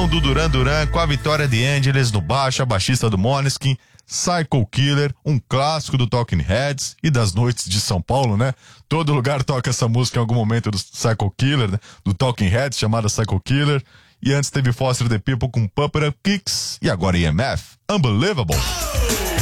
versão do Duran Duran com a Vitória de Angeles no baixo, a baixista do Måneskin, Psycho Killer, um clássico do Talking Heads e das noites de São Paulo, né? Todo lugar toca essa música em algum momento do Psycho Killer, né? Do Talking Heads, chamada Psycho Killer. E antes teve Foster the People com Pump It Up Kicks e agora EMF, Unbelievable.